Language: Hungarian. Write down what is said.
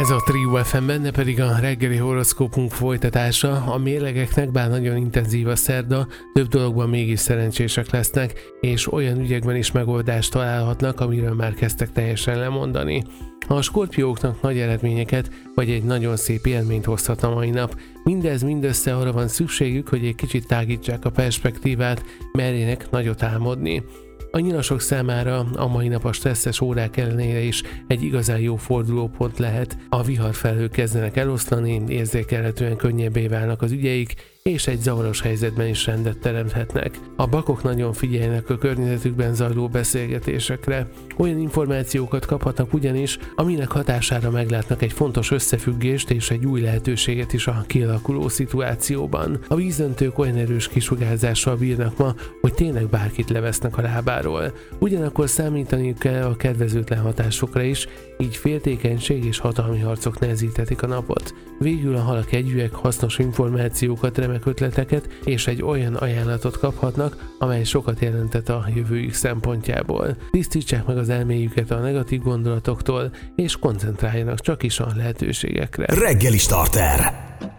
Ez a Trio FM, benne pedig a reggeli horoszkópunk folytatása. A mérlegeknek bár nagyon intenzív a szerda, több dologban mégis szerencsések lesznek, és olyan ügyekben is megoldást találhatnak, amiről már kezdtek teljesen lemondani. A skorpióknak nagy eredményeket, vagy egy nagyon szép élményt hozhat a mai nap. Mindez mindössze arra van szükségük, hogy egy kicsit tágítsák a perspektívát, merjenek nagyot álmodni. A nyilasok számára a mai nap a stresszes órák ellenére is egy igazán jó fordulópont lehet. A viharfelhők kezdenek eloszlani, érzékelhetően könnyebbé válnak az ügyeik, és egy zavaros helyzetben is rendet teremthetnek. A bakok nagyon figyelnek a környezetükben zajló beszélgetésekre. Olyan információkat kaphatnak ugyanis, aminek hatására meglátnak egy fontos összefüggést és egy új lehetőséget is a kialakuló szituációban. A vízöntők olyan erős kisugárzással bírnak ma, hogy tényleg bárkit levesznek a lábáról. Ugyanakkor számítaniuk kell a kedvezőtlen hatásokra is, így féltékenység és hatalmi harcok nehezíthetik a napot. Végül a halak egyűek hasznos információkat, remek ötleteket és egy olyan ajánlatot kaphatnak, amely sokat jelentett a jövőjük szempontjából. Tisztítsák meg az elméjüket a negatív gondolatoktól, és koncentráljanak csak is a lehetőségekre. Reggeli Starter.